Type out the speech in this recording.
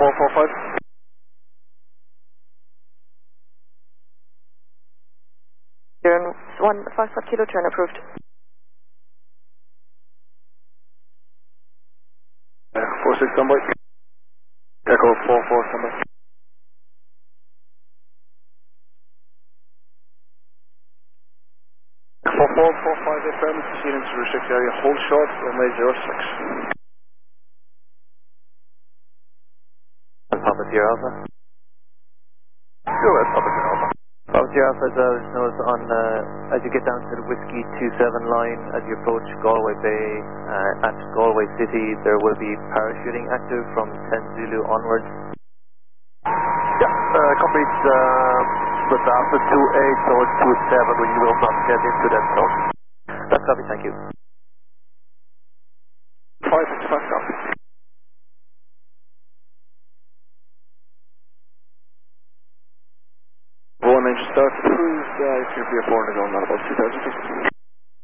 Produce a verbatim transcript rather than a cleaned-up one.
four four five. Turn one five five kilo turn approved. four six standby. Echo four four standby. four four four five eight firm, proceeding to restrict area, hold short, runway zero six. Papa Sierra Alpha. Go ahead, Papa Sierra Alpha. Papa Sierra Alpha, as well, notice on, uh, as you get down to the Whiskey two seven line, as you approach Galway Bay, uh, at Galway City, there will be parachuting active from ten Zulu onwards. Yeah, uh, complete, uh, with Alpha two eight towards two seven, we will not get into that zone. That's copy, thank you. five six five copy. One engine start, cruise, uh, it's going to be a four and a go, not about two thousand feet.